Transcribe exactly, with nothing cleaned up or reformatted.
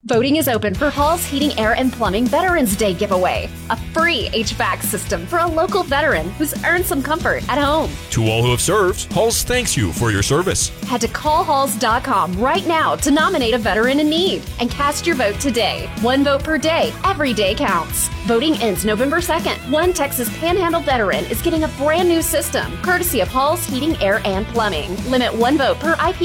Voting is open for Hall's Heating, Air, and Plumbing Veterans Day giveaway. A free H V A C system for a local veteran who's earned some comfort at home. To all who have served, Halls thanks you for your service. Head to call halls dot com right now to nominate a veteran in need and cast your vote today. One vote per day. Every day counts. Voting ends November second. One Texas Panhandle veteran is getting a brand new system courtesy of Hall's Heating, Air, and Plumbing. Limit one vote per I P